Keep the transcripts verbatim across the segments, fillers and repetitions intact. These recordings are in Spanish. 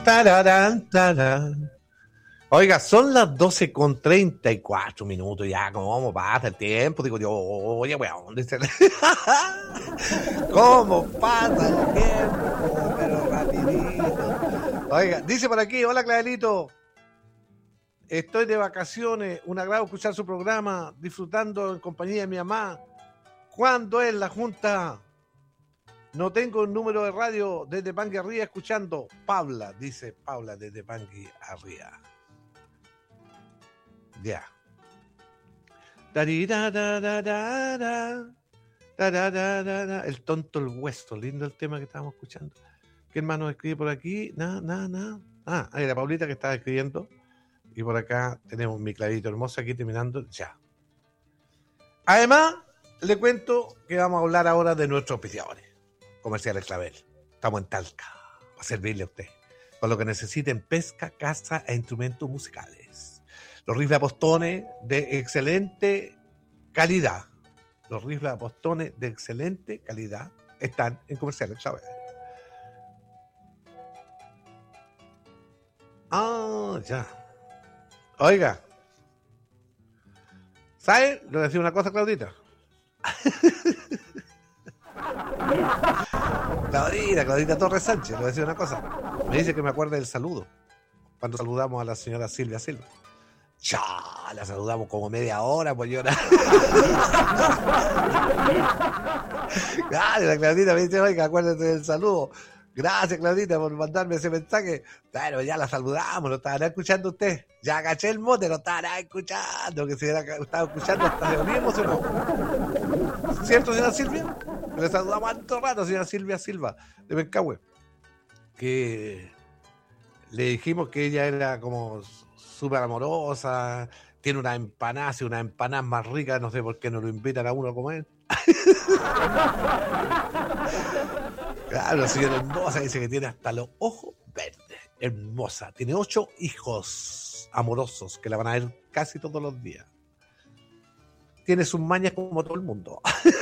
Tararán, tarán. Oiga, son las doce con treinta y cuatro minutos ya, ¿cómo pasa el tiempo? Digo yo, oye, weón, dice... ¿Cómo pasa el tiempo? Pero rapidito. Oiga, dice por aquí, hola Clarito, estoy de vacaciones, un agrado escuchar su programa, disfrutando en compañía de mi mamá. ¿Cuándo es la junta? No tengo el número de radio desde Pangui Arriba escuchando. Paula, dice Paula desde Pangui Arriba. Ya. El tonto el hueso, lindo el tema que estábamos escuchando. ¿Qué hermano escribe por aquí? Nada, nada, nada. Ah, hay la Paulita que estaba escribiendo. Y por acá tenemos mi Clarito hermoso aquí terminando. Ya. Además, le cuento que vamos a hablar ahora de nuestros auspiciadores. Comerciales Clavel. Estamos en Talca. Para servirle a usted. Con lo que necesiten pesca, caza e instrumentos musicales. Los rifles a postones de excelente calidad. Los rifles a postones de excelente calidad están en Comerciales Clavel. Ah, ya. Oiga. ¿Sabe? Le voy a decir una cosa, Claudita. Claudita, Claudita Torres Sánchez, le voy a decir una cosa. Me dice que me acuerde del saludo. Cuando saludamos a la señora Silvia Silva. Ya, la saludamos como media hora, pues yo. Claro, la Claudita me dice, oiga, acuérdate del saludo. Gracias, Claudita, por mandarme ese mensaje. Bueno, ya la saludamos, lo estará escuchando usted. Ya agaché el mote, lo estará escuchando. Que si hubiera estado escuchando, hasta se unía emocionado. ¿Cierto, señora Silvia? Le saludamos harto rato, señora Silvia Silva, de Bencahue. Que le dijimos que ella era como súper amorosa, tiene una empanada, hace una empanada más rica, no sé por qué no lo invitan a uno a comer. Claro, la señora hermosa dice que tiene hasta los ojos verdes. Hermosa. Tiene ocho hijos amorosos que la van a ver casi todos los días. Tiene sus mañas como todo el mundo.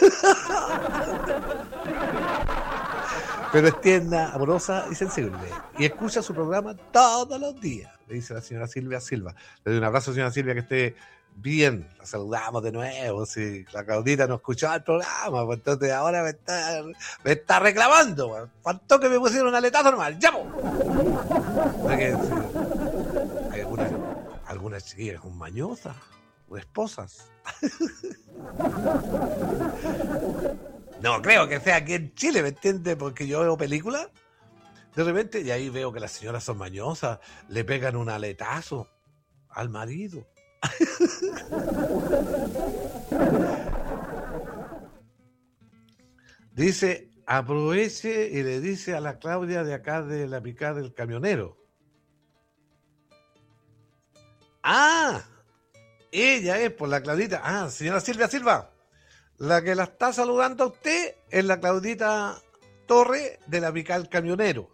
Pero es tierna, amorosa y sensible. Y escucha su programa todos los días, le dice la señora Silvia Silva. Le doy un abrazo, señora Silvia, que esté bien. La saludamos de nuevo. Si la Claudita no escuchaba el programa, pues entonces ahora me está, me está reclamando. Man. Faltó que me pusieron un aletazo normal. ¡Llamo! Porque, sí, hay algunas, algunas chiquillas con mañosas o esposas. No creo que sea aquí en Chile, ¿me entiendes? Porque yo veo películas de repente y ahí veo que las señoras son mañosas, le pegan un aletazo al marido. Dice, aproveche y le dice a la Claudia de acá de la picada del camionero. Ah, ella es por la Claudita. Ah, señora Silvia Silva. La que la está saludando a usted es la Claudita Torre de la Picada del Camionero.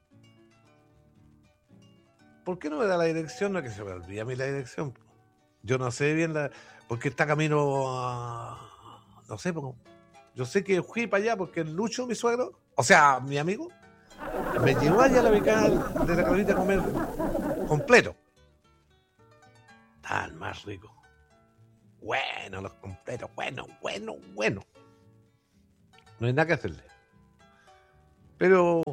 ¿Por qué no me da la dirección? No es que se me olvide a mí la dirección. Yo no sé bien la... porque está camino a... no sé, porque... yo sé que fui para allá porque el Lucho, mi suegro, o sea, mi amigo, me llevó allá a la Picada de la Claudita a comer completo. Tan más rico. Bueno, los completos, bueno, bueno, bueno. No hay nada que hacerle. Pero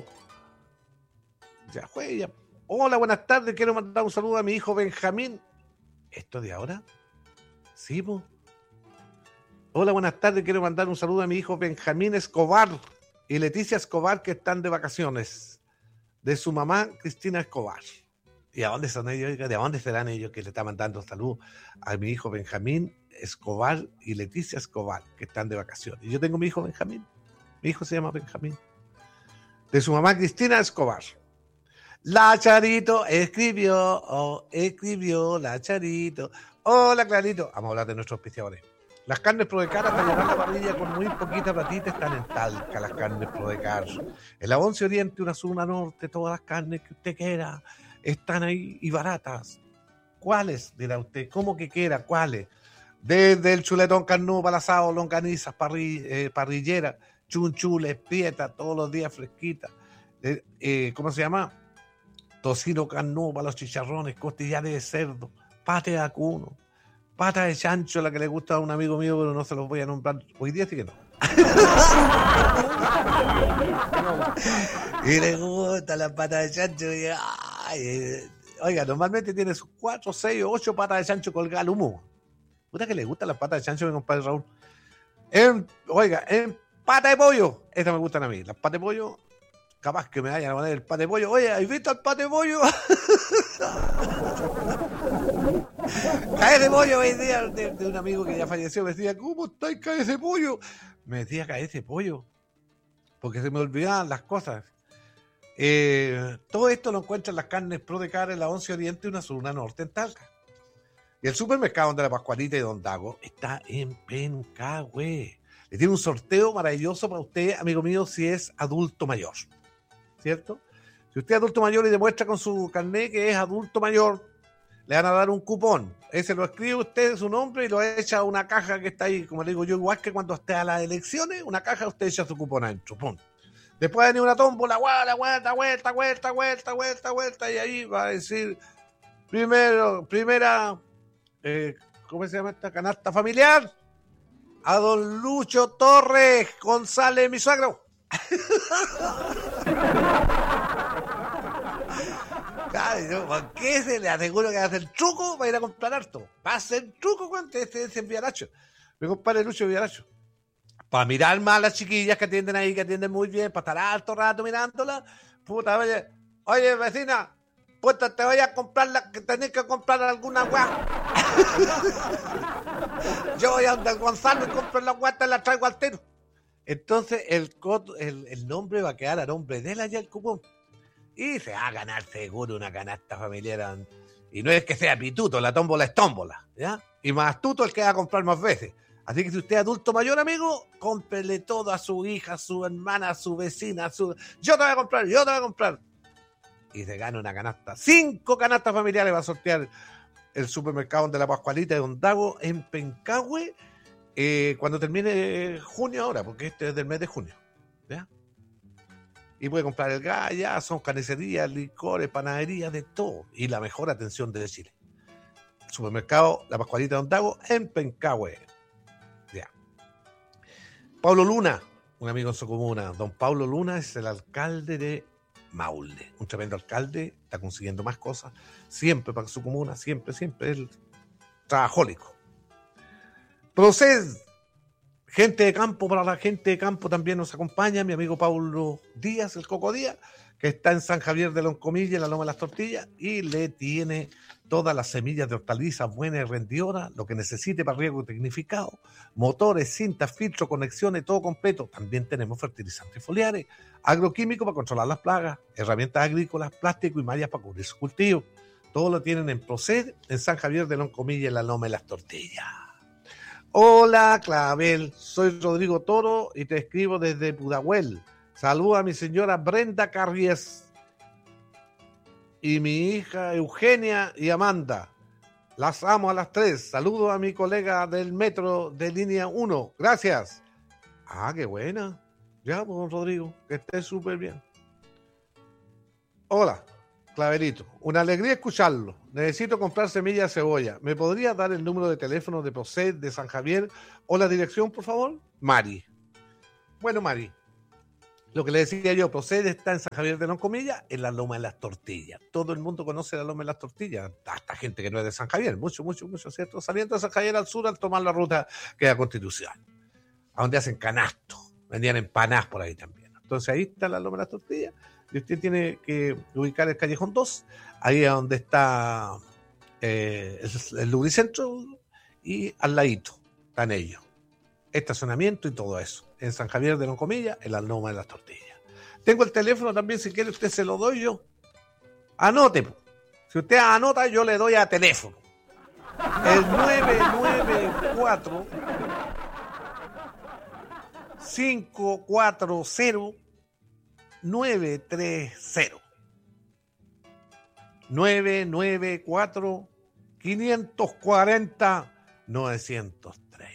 ya fue, ya. Hola, buenas tardes. Quiero mandar un saludo a mi hijo Benjamín. ¿Esto de ahora? Sí, po. Hola, buenas tardes. Quiero mandar un saludo a mi hijo Benjamín Escobar y Leticia Escobar, que están de vacaciones. De su mamá, Cristina Escobar. ¿Y a dónde son ellos? ¿De dónde serán ellos que le están mandando saludos a mi hijo Benjamín Escobar y Leticia Escobar, que están de vacaciones? Y yo tengo mi hijo Benjamín. Mi hijo se llama Benjamín. De su mamá, Cristina Escobar. La Charito escribió, oh, escribió la Charito. Hola, Clarito. Vamos a hablar de nuestros auspiciadores. Las carnes Prodecar, hasta llegar a la parrilla con muy poquita platita, están en Talca, las carnes Prodecar. En la once Oriente, una sur, una norte, todas las carnes que usted quiera están ahí y baratas. ¿Cuáles? Dirá usted. ¿Cómo que quiera? ¿Cuáles? Desde el chuletón carnudo para el asado, longanizas, parri, eh, parrillera, chunchules, prieta, todos los días fresquitas. Eh, eh, ¿Cómo se llama? tocino carnudo para los chicharrones, costillares de cerdo, pate de vacuno, pata de chancho, la que le gusta a un amigo mío, pero no se los voy a nombrar hoy día, así que no. Y le gusta la pata de chancho. Y, ay, oiga, normalmente tiene sus cuatro, seis o ocho patas de chancho colgadas al humo. Puta que le gusta la pata de chancho, mi compadre Raúl. En, oiga, en pata de pollo, estas me gustan a mí. Las patas de pollo, capaz que me vayan a poner el pate de pollo. Oye, ¿has visto el pate de pollo? Cae de pollo hoy día de, de un amigo que ya falleció. Me decía, ¿cómo está el cae de pollo? Me decía, cae de pollo. Porque se me olvidaban las cosas. Eh, todo esto lo encuentran las carnes Pro de Cara en la once Oriente y una Suruna Norte en Talca. Y el supermercado de la Pascualita y Don Dago está en Pencahue. Le tiene un sorteo maravilloso para usted, amigo mío, si es adulto mayor. ¿Cierto? Si usted es adulto mayor y demuestra con su carnet que es adulto mayor, le van a dar un cupón. Ese lo escribe usted su nombre y lo echa a una caja que está ahí, como le digo yo, igual que cuando esté a las elecciones, una caja, usted echa su cupón adentro. ¡Pum! Después va a venir una tómbola, vuelta, vuelta, vuelta, vuelta, vuelta, vuelta, vuelta, y ahí va a decir, primero, primera, eh, ¿cómo se llama esta? Canasta familiar, a don Lucho Torres González, mi suegro. ¿Por qué se le aseguro que va a hacer truco para ir a comprar harto? Va a ser truco cuando este es en Villaracho. Mi compadre Lucho Villaracho. Para mirar más a las chiquillas que atienden ahí, que atienden muy bien, para estar alto rato mirándolas. Puta, oye, oye, vecina, puta, te voy a comprar la, que tenés que comprar alguna weá. Yo voy a donde Gonzalo y compro la weá, te la traigo al tiro. Entonces el, el, el nombre va a quedar a nombre de él allá el cupón. Y se va a ganar seguro una canasta familiar. Y no es que sea pituto, la tómbola es tómbola, ¿ya? Y más astuto el que va a comprar más veces. Así que si usted es adulto mayor, amigo, cómprele todo a su hija, a su hermana, a su vecina, a su... Yo te voy a comprar, yo te voy a comprar. Y se gana una canasta. Cinco canastas familiares va a sortear el supermercado de la Pascualita de Don Dago en Pencahue eh, cuando termine junio ahora, porque este es del mes de junio, ¿ya? Y puede comprar el gas, ya son carnicerías, licores, panaderías, de todo. Y la mejor atención de Chile. El supermercado La Pascualita de Don Dago en Pencahue. Ya. Pablo Luna, un amigo en su comuna. Don Pablo Luna es el alcalde de Maule. Un tremendo alcalde, está consiguiendo más cosas. Siempre para su comuna, siempre, siempre. Es trabajólico. Proced. Gente de campo, para la gente de campo también nos acompaña mi amigo Paulo Díaz, el Coco Díaz, que está en San Javier de Loncomilla, en la Loma de las Tortillas, y le tiene todas las semillas de hortalizas buenas y rendidoras, lo que necesite para riego tecnificado, motores, cintas, filtros, conexiones, todo completo. También tenemos fertilizantes foliares, agroquímicos para controlar las plagas, herramientas agrícolas, plástico y mallas para cubrir su cultivo. Todo lo tienen en Proced, en San Javier de Loncomilla, en la Loma de las Tortillas. Hola, Clavel, soy Rodrigo Toro y te escribo desde Pudahuel. Saluda a mi señora Brenda Carries y mi hija Eugenia y Amanda. Las amo a las tres. Saludo a mi colega del metro de línea uno. Gracias. Ah, qué buena. Ya, pues, Rodrigo, que estés súper bien. Hola, Clavelito. Una alegría escucharlo. Necesito comprar semillas de cebolla. ¿Me podría dar el número de teléfono de Proced de San Javier o la dirección, por favor? Mari. Bueno, Mari, lo que le decía yo, Proced está en San Javier de Loncomilla, en la Loma de las Tortillas. Todo el mundo conoce la Loma de las Tortillas, hasta gente que no es de San Javier, mucho, mucho, mucho, ¿cierto? Saliendo de San Javier al sur, al tomar la ruta que es a Constitución, a donde hacen canastos, vendían empanadas por ahí también. Entonces ahí está la Loma de las Tortillas, y usted tiene que ubicar el Callejón dos, ahí es donde está eh, el, el Lubricentro, y al ladito están ellos. Estacionamiento y todo eso, en San Javier de Loncomilla, en la Loma de las Tortillas. Tengo el teléfono también, si quiere usted se lo doy yo. Anote. Si usted anota, yo le doy a teléfono. El nueve nueve cuatro, cinco cuatro cero, nueve tres cero. nueve nueve cuatro, cinco cuatro cero, nueve tres cero.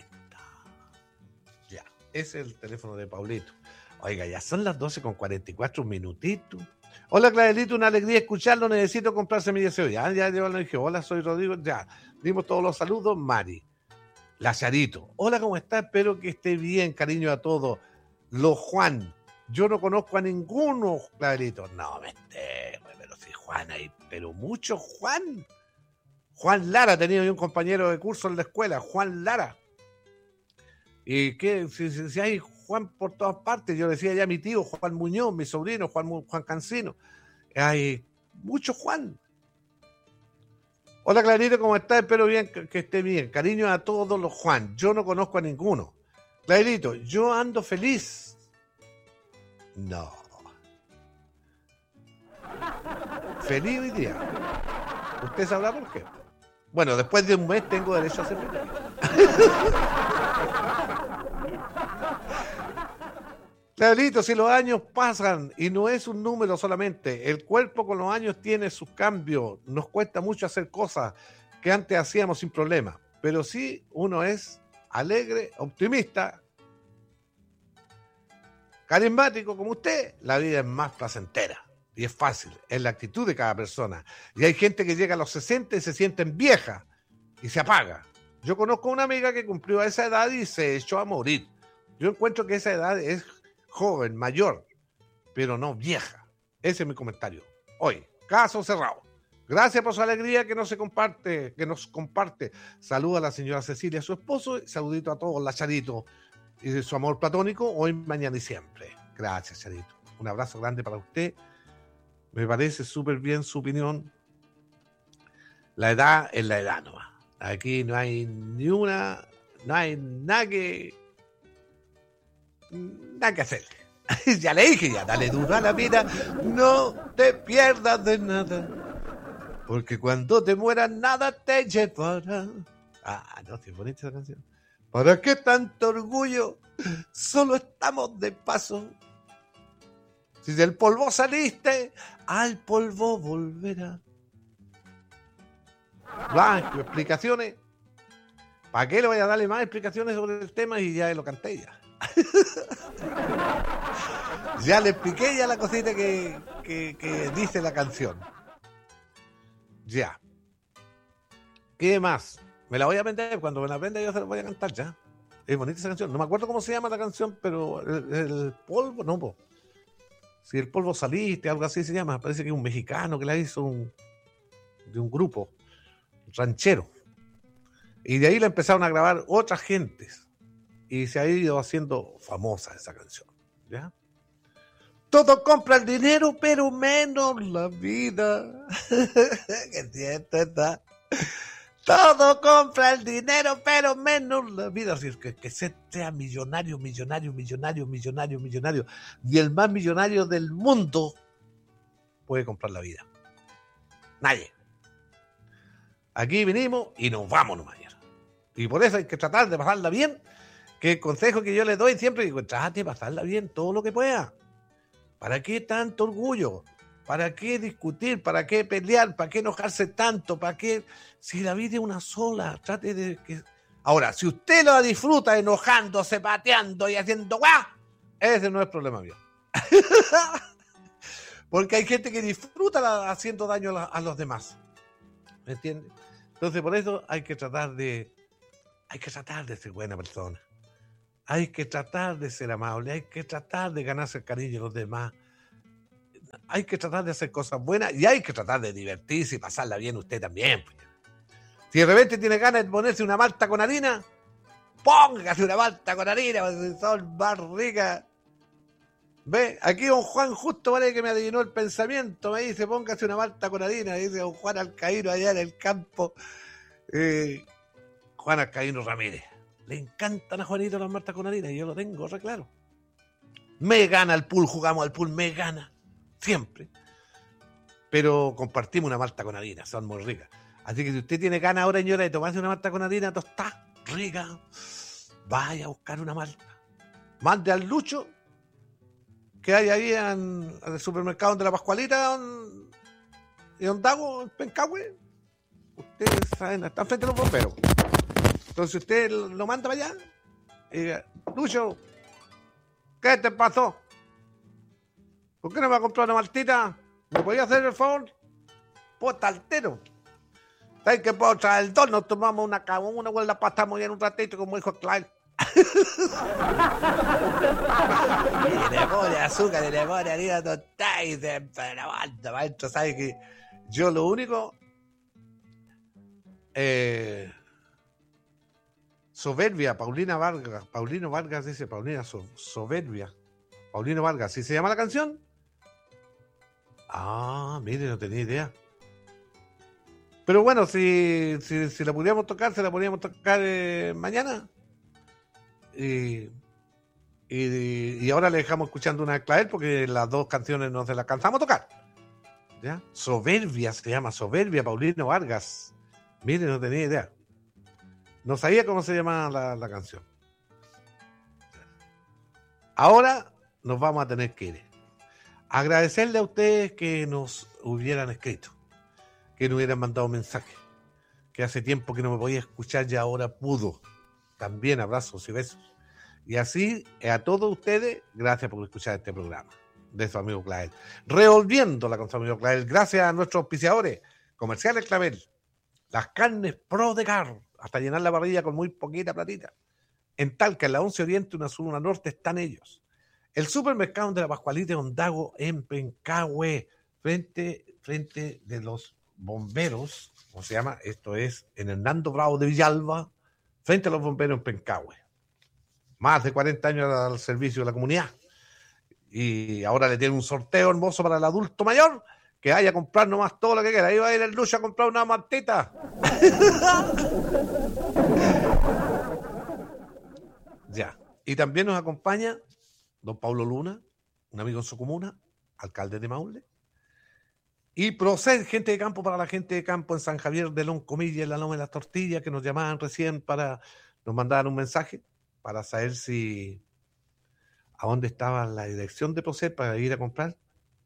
Ya, ese es el teléfono de Paulito. Oiga, ya son las doce con cuarenta y cuatro minutitos. Hola, Clarelito, una alegría escucharlo. Necesito comprar semillas de cebolla. Ah, ya, ya lo dije. Hola, soy Rodrigo. Ya, dimos todos los saludos. Mari. Lazarito. Hola, ¿cómo está? Espero que esté bien, cariño a todos. Los Juan. Yo no conozco a ninguno, Clarelito. No, me esté, pero si Juan hay, pero mucho Juan. Juan Lara, tenía yo un compañero de curso en la escuela, Juan Lara. Y que si, si, si hay Juan por todas partes, yo decía ya a mi tío, Juan Muñoz, mi sobrino, Juan, Juan Cancino. Hay mucho Juan. Hola, Clarito, ¿cómo está? Espero bien que, que esté bien. Cariño a todos los Juan. Yo no conozco a ninguno. Clarito, yo ando feliz. No. Feliz hoy día. ¿Usted sabrá por qué? Bueno, después de un mes tengo derecho a ser feliz. Clarito, si los años pasan y no es un número solamente, el cuerpo con los años tiene sus cambios, nos cuesta mucho hacer cosas que antes hacíamos sin problema, pero si uno es alegre, optimista, carismático como usted, la vida es más placentera y es fácil, es la actitud de cada persona. Y hay gente que llega a los sesenta y se sienten viejas y se apaga. Yo conozco una amiga que cumplió a esa edad y se echó a morir. Yo encuentro que esa edad es joven, mayor, pero no vieja. Ese es mi comentario. Hoy, caso cerrado. Gracias por su alegría que nos se comparte, que nos comparte. Saluda a la señora Cecilia, a su esposo, y saludito a todos, la Charito, y de su amor platónico, hoy, mañana y siempre. Gracias, Charito. Un abrazo grande para usted. Me parece súper bien su opinión. La edad es la edad nomás. Aquí no hay ni una, no hay nada que, nada que hacer. Ya le dije, ya, dale duro a la vida, no te pierdas de nada, porque cuando te mueras nada te llevará. Ah, no, sí, bonita esa canción. ¿Para qué tanto orgullo? Solo estamos de paso. Si del polvo saliste, al polvo volverá. Blanco, explicaciones. ¿Para qué le voy a darle más explicaciones sobre el tema? Y ya lo canté ya. Ya le expliqué ya la cosita que, que, que dice la canción. Ya. ¿Qué más? Me la voy a aprender. Cuando me la aprenda yo se la voy a cantar ya. Es bonita esa canción. No me acuerdo cómo se llama la canción, pero el, el polvo, no, po. Si el polvo saliste, algo así se llama. Parece que es un mexicano que la hizo un, de un grupo ranchero. Y de ahí la empezaron a grabar otras gentes. Y se ha ido haciendo famosa esa canción. ¿Ya? Todo compra el dinero, pero menos la vida. Qué cierto está. Todo compra el dinero, pero menos la vida. Así es que, que sea millonario, millonario, millonario, millonario, millonario. Y el más millonario del mundo puede comprar la vida. Nadie. Aquí vinimos y nos vamos nomás. Y por eso hay que tratar de pasarla bien. Que el consejo que yo le doy siempre digo, trate de pasarla bien todo lo que pueda. ¿Para qué tanto orgullo? ¿Para qué discutir? ¿Para qué pelear? ¿Para qué enojarse tanto? ¿Para qué? Si la vida es una sola, trate de que... Ahora, si usted lo disfruta enojándose, pateando y haciendo ¡guau! Ese no es problema mío. Porque hay gente que disfruta la, haciendo daño a, la, a los demás. ¿Me entiende? Entonces, por eso hay que tratar de... Hay que tratar de ser buena persona. Hay que tratar de ser amable. Hay que tratar de ganarse el cariño de los demás. Hay que tratar de hacer cosas buenas y hay que tratar de divertirse y pasarla bien usted también. Si de repente tiene ganas de ponerse una malta con harina, póngase una malta con harina, porque son más ricas. ¿Ve? Aquí don Juan justo parece que me adivinó el pensamiento. Me dice, póngase una malta con harina. Dice don Juan Alcaíno allá en el campo. Eh, Juan Alcaíno Ramírez. Le encantan a Juanito las maltas con harina y yo lo tengo re claro. Me gana el pool, jugamos al pool, me gana. Siempre. Pero compartimos una malta con harina, son muy ricas. Así que si usted tiene ganas ahora, señora, de tomarse una malta con harina tostada, rica, vaya a buscar una malta. Mande al Lucho, que hay ahí en, en el supermercado de la Pascualita, en, en Ondago, en Pencahue. Ustedes saben, está frente a los bomberos. Entonces usted lo manda para allá. Y diga, Lucho, ¿qué te pasó? ¿Por qué no me va a comprar una maltita? ¿Me podía hacer el favor? Pues altero. ¿Sabes qué puedo traer el don? Nos tomamos una cabón, una huelga, pasamos ya en un ratito, como dijo Klein. Y le pone azúcar y le pone harina tostada y se levanta, maestro. ¿Sabes que yo lo único... Eh, soberbia, Paulina Vargas, Paulino Vargas dice, Paulina so, Soberbia, Paulino Vargas, ¿sí se llama la canción? Ah, mire, no tenía idea. Pero bueno, si, si, si la pudiéramos tocar, se la podríamos tocar eh, mañana. Y, y, y ahora le dejamos escuchando una de Clavel porque las dos canciones no se las cansamos a tocar. ¿Ya? Soberbia se llama, Soberbia, Paulino Vargas. Mire, no tenía idea. No sabía cómo se llamaba la, la canción. Ahora nos vamos a tener que ir. Agradecerle a ustedes que nos hubieran escrito, que nos hubieran mandado mensajes, que hace tiempo que no me podía escuchar y ahora pudo. También abrazos y besos. Y así, a todos ustedes, gracias por escuchar este programa de su amigo Clavel. Revolviéndola con su amigo Clavel, gracias a nuestros auspiciadores, Comerciales Clavel, las carnes Pro de Car, hasta llenar la parrilla con muy poquita platita. En Talca, en la once Oriente, una sur, una norte, están ellos. El supermercado de la Pascualita Ondago en Pencahue, frente, frente de los bomberos, ¿cómo se llama? Esto es en Hernando Bravo de Villalba, frente a los bomberos en Pencahue. Más de cuarenta años al servicio de la comunidad. Y ahora le tiene un sorteo hermoso para el adulto mayor, que vaya a comprar nomás todo lo que quiera. Ahí va a ir el Lucho a comprar una mantita. Ya. Y también nos acompaña don Pablo Luna, un amigo en su comuna, alcalde de Maule. Y Proced, gente de campo para la gente de campo en San Javier de Loncomilla, en la Loma de las Tortillas, que nos llamaban recién para, nos mandaban un mensaje para saber si, a dónde estaba la dirección de Proced para ir a comprar.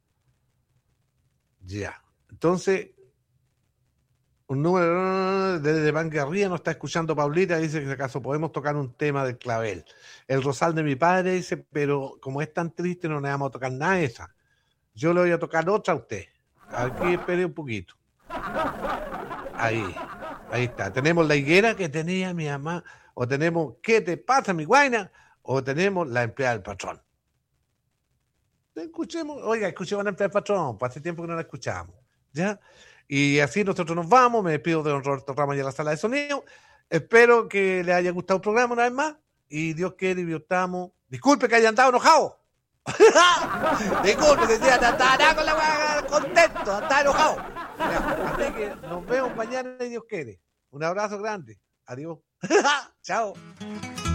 Ya. Entonces, un número desde Bangarría nos está escuchando Paulita, dice que si acaso podemos tocar un tema del Clavel. El Rosal de mi padre dice, pero como es tan triste no le vamos a tocar nada de esa. Yo le voy a tocar otra a usted. Aquí espere un poquito. Ahí, ahí está. Tenemos la higuera que tenía mi mamá, o tenemos ¿qué te pasa, mi guaina? O tenemos la empleada del patrón. Escuchemos, oiga, escuchemos a la empleada del patrón, pues hace tiempo que no la escuchamos. ¿Ya? Y así nosotros nos vamos. Me despido de don Roberto Ramos y a la sala de sonido. Espero que les haya gustado el programa una vez más. Y Dios quiere y Dios estamos. Disculpe que haya andado enojado. Disculpe que sea andaba con la hueá contento, andaba enojado. Ya, así que nos vemos mañana y Dios quiere. Un abrazo grande. Adiós. Chao.